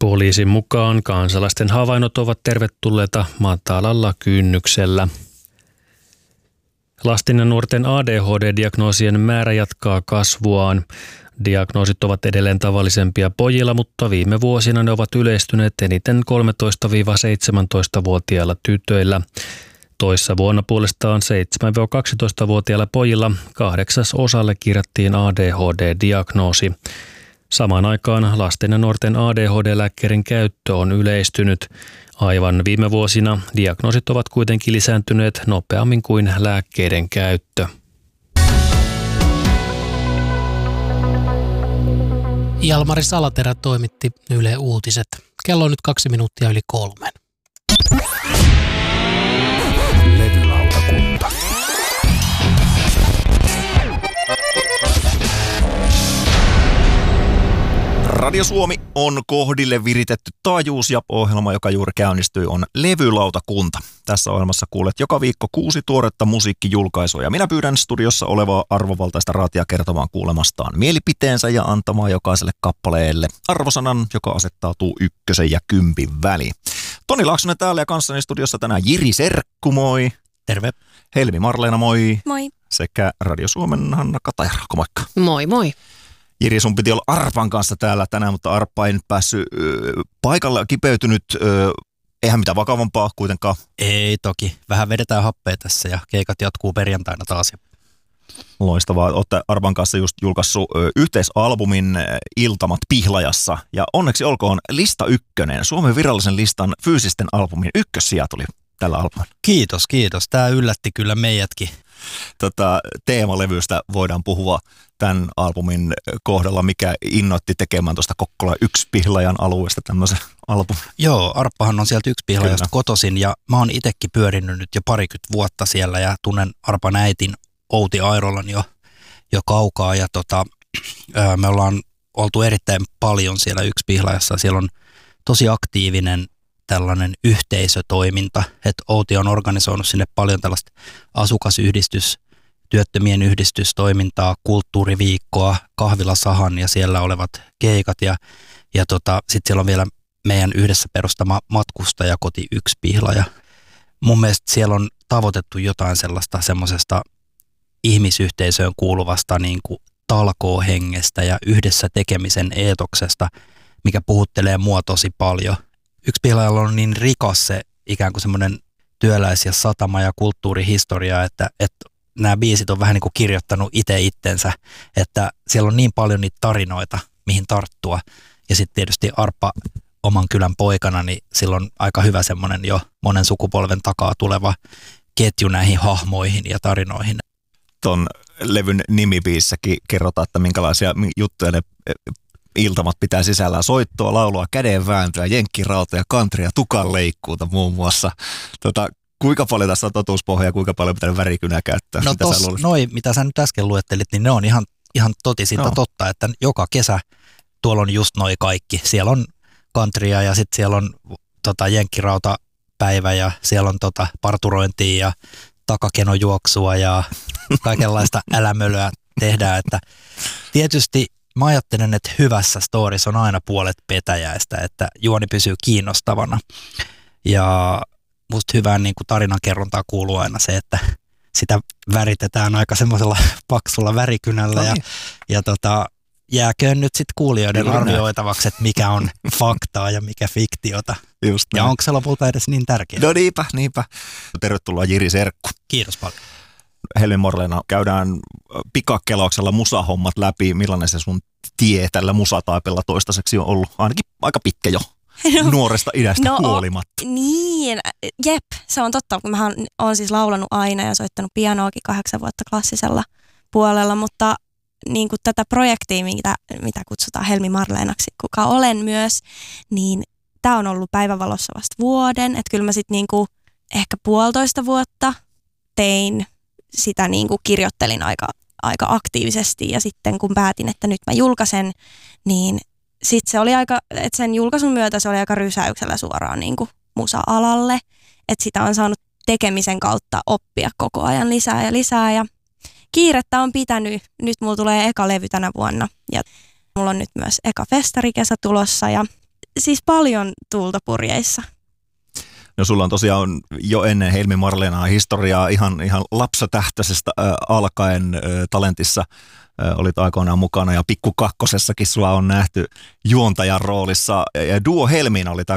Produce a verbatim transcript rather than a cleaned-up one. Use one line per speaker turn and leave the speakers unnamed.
Poliisin mukaan kansalaisten havainnot ovat tervetulleita matalalla kynnyksellä. Lasten ja nuorten A D H D-diagnoosien määrä jatkaa kasvuaan. Diagnoosit ovat edelleen tavallisempia pojilla, mutta viime vuosina ne ovat yleistyneet eniten kolmetoista–seitsemäntoista-vuotiailla tytöillä. Toissa vuonna puolestaan seitsemän–kaksitoista-vuotiailla pojilla kahdeksas osalle kirjattiin A D H D-diagnoosi. Samaan aikaan lasten ja nuorten A D H D-lääkkeiden käyttö on yleistynyt. Aivan viime vuosina diagnoosit ovat kuitenkin lisääntyneet nopeammin kuin lääkkeiden käyttö.
Jalmari Salaterä toimitti Yle Uutiset. Kello on nyt kaksi minuuttia yli kolmen.
Levylautakunta. Radio Suomi on kohdille viritetty taajuus ja ohjelma, joka juuri käynnistyi, on Levylautakunta. Tässä ohjelmassa kuulet joka viikko kuusi tuoretta musiikkijulkaisua. Minä pyydän studiossa olevaa arvovaltaista raatia kertomaan kuulemastaan mielipiteensä ja antamaan jokaiselle kappaleelle arvosanan, joka asettautuu ykkösen ja kympin väliin. Toni Laaksonen täällä ja kanssani studiossa tänään Jiri Serkku, moi.
Terve.
Helmi Marleena, moi.
Moi.
Sekä Radio Suomen Hanna Katajärkko, moikka.
Moi moi.
Jiri, sun piti olla Arpan kanssa täällä tänään, mutta Arppa ei nyt päässyt ö, paikalla, kipeytynyt. Ö, eihän mitään vakavampaa kuitenkaan.
Ei toki. Vähän vedetään happea tässä ja keikat jatkuu perjantaina taas.
Loistavaa. Olette Arpan kanssa just julkaissut ö, yhteisalbumin ö, Iltamat Pihlajassa. Ja onneksi olkoon lista ykkönen. Suomen virallisen listan fyysisten albumin ykkössija tuli tällä albumilla.
Kiitos, kiitos. Tämä yllätti kyllä meidätkin.
Tota, teemalevystä voidaan puhua tämän albumin kohdalla, mikä innoitti tekemään tuosta Kokkola yksi Pihlajan alueesta tämmöisen albumin.
Joo, Arppahan on sieltä yksi Pihlajasta kotoisin ja mä oon itsekin pyörinyt nyt jo parikymmentä vuotta siellä ja tunnen Arpan äitin Outi Airolan jo, jo kaukaa ja tota, me ollaan oltu erittäin paljon siellä yksi Pihlajassa. Siellä on tosi aktiivinen tällainen yhteisötoiminta, että Outi on organisoinut sinne paljon tällaista asukasyhdistys, työttömien yhdistystoimintaa, kulttuuriviikkoa, kahvilasahan ja siellä olevat keikat ja, ja tota, sitten siellä on vielä meidän yhdessä perustama matkustajakoti yksi Pihlaja. Mun mielestä siellä on tavoitettu jotain sellaista semmoisesta ihmisyhteisöön kuuluvasta niin kuin talkoohengestä ja yhdessä tekemisen eetoksesta, mikä puhuttelee mua tosi paljon. Yksi Pihlajalla on niin rikas se ikään kuin semmoinen työläis- ja satama- ja kulttuurihistoria, että, että nämä biisit on vähän niin kuin kirjoittanut itse itsensä, että siellä on niin paljon niitä tarinoita, mihin tarttua. Ja sitten tietysti Arppa oman kylän poikana, niin sillä on aika hyvä semmoinen jo monen sukupolven takaa tuleva ketju näihin hahmoihin ja tarinoihin.
Ton levyn nimibiissäkin kerrotaan, että minkälaisia juttuja ne iltamat pitää sisällään: soittoa, laulua, kädenvääntöä, jenkkirauta ja country ja tukanleikkuuta muun muassa. Tota, kuinka paljon tässä on totuuspohjaa ja kuinka paljon pitää värikynää käyttää?
No tos, noi, mitä sä nyt äsken luettelit, niin ne on ihan, ihan totisinta no. totta, että joka kesä tuolla on just noi kaikki. Siellä on countrya ja sitten siellä on tota, jenkkirautapäivä ja siellä on tota, parturointia ja takakenojuoksua ja kaikenlaista älämölöä tehdään. Että tietysti mä ajattelen, että hyvässä storissa on aina puolet petäjäistä, että juoni pysyy kiinnostavana. Ja musta hyvään niin kuin tarinankerrontaa kuuluu aina se, että sitä väritetään aika semmoisella paksulla värikynällä. Ja, ja tota, jääköön nyt sitten kuulijoiden Kyllä arvioitavaksi, että mikä on faktaa ja mikä fiktiota.
Just
ja onko se lopulta edes niin tärkeää?
No niinpä, niinpä. Tervetuloa Jiri Serkku.
Kiitos paljon.
Helmi Marleena, käydään pikakelauksella musahommat läpi. Millainen se sun tie tällä musataipella toistaiseksi on ollut? Ainakin aika pitkä jo. No, nuoresta idästä
no,
huolimatta.
Niin, jep, se on totta. Mä oon siis laulanut aina ja soittanut pianoakin kahdeksan vuotta klassisella puolella, mutta niin kuin tätä projektia, mitä, mitä kutsutaan Helmi Marleenaksi, kuka olen myös, niin tää on ollut päivänvalossa vasta vuoden. Että kyllä mä sit niin kuin ehkä puolitoista vuotta tein sitä, niin kuin kirjoittelin aika, aika aktiivisesti ja sitten kun päätin, että nyt mä julkaisen, niin sitten se oli aika, että sen julkaisun myötä se oli aika rysäyksellä suoraan niin kuin musa-alalle, että sitä on saanut tekemisen kautta oppia koko ajan lisää ja lisää ja kiirettä on pitänyt. Nyt mulla tulee eka levy tänä vuonna ja mulla on nyt myös eka festarikesä tulossa ja siis paljon tuulta purjeissa.
No sulla on tosiaan jo ennen Helmi Marleenaa historiaa ihan, ihan lapsatähtöisestä äh, alkaen äh, Talentissa. Äh, olit aikoinaan mukana ja Pikku Kakkosessakin sua on nähty juontajan roolissa. Ja Duo Helmiin oli tämä